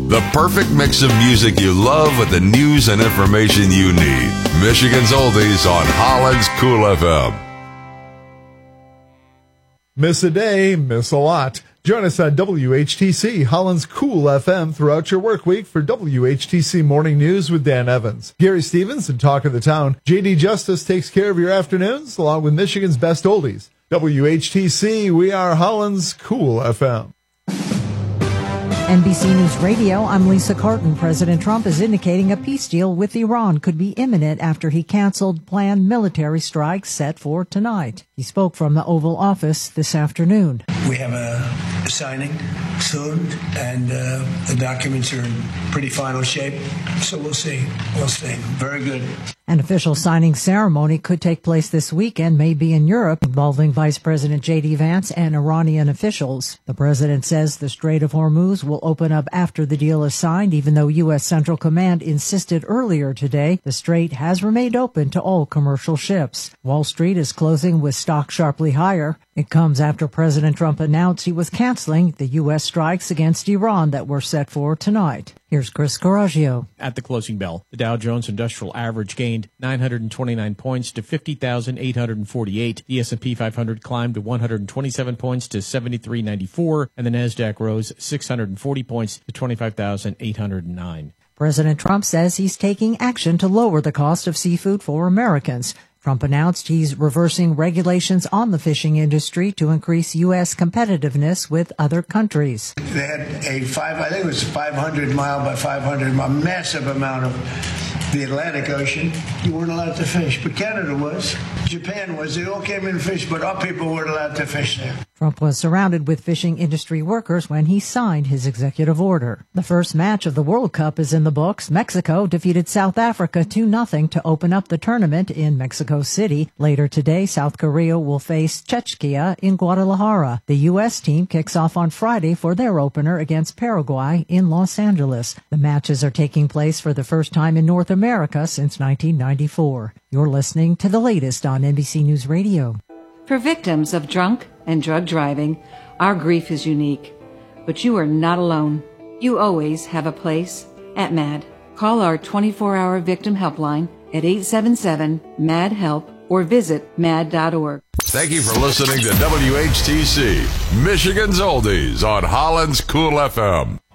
The perfect mix of music you love with the news and information you need. Michigan's Oldies on Holland's Cool FM. Miss a day, miss a lot. Join us on WHTC, Holland's Cool FM, throughout your work week for WHTC Morning News with Dan Evans. Gary Stevens and Talk of the Town. JD Justice takes care of your afternoons, along with Michigan's best oldies. WHTC, we are Holland's Cool FM. NBC News Radio, I'm Lisa Carton. President Trump is indicating a peace deal with Iran could be imminent after he canceled planned military strikes set for tonight. He spoke from the Oval Office this afternoon. We have a signing soon, and the documents are in pretty final shape, so we'll see. We'll see. Very good. An official signing ceremony could take place this weekend, maybe in Europe, involving Vice President J.D. Vance and Iranian officials. The president says the Strait of Hormuz will open up after the deal is signed, even though U.S. Central Command insisted earlier today the strait has remained open to all commercial ships. Wall Street is closing with stocks sharply higher. It comes after President Trump announced he was canceling the U.S. strikes against Iran that were set for tonight. Here's Chris Coraggio. At the closing bell, the Dow Jones Industrial Average gained 929 points to 50,848. The S&P 500 climbed to 127 points to 7394, and the Nasdaq rose 640 points to 25,809. President Trump says he's taking action to lower the cost of seafood for Americans. Trump announced he's reversing regulations on the fishing industry to increase U.S. competitiveness with other countries. They had I think it was 500 mile by 500 mile, massive amount of the Atlantic Ocean. You weren't allowed to fish, but Canada was. Japan was. They all came in and fished, but our people weren't allowed to fish there. Trump was surrounded with fishing industry workers when he signed his executive order. The first match of the World Cup is in the books. Mexico defeated South Africa 2-0 to open up the tournament in Mexico City. Later today, South Korea will face Czechia in Guadalajara. The U.S. team kicks off on Friday for their opener against Paraguay in Los Angeles. The matches are taking place for the first time in North America since 1994. You're listening to the latest on NBC News Radio. For victims of drunk and drug driving, our grief is unique. But you are not alone. You always have a place at MAD. Call our 24-hour victim helpline at 877-MAD-HELP or visit mad.org. Thank you for listening to WHTC, Michigan's Oldies on Holland's Cool FM.